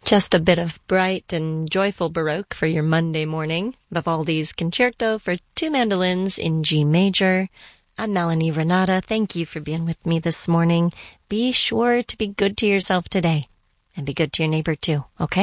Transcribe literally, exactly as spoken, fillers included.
Just a bit of bright and joyful Baroque for your Monday morning. Vivaldi's Concerto for Two Mandolins in G Major. I'm Melanie Renata. Thank you for being with me this morning. Be sure to be good to yourself today and be good to your neighbor too, okay?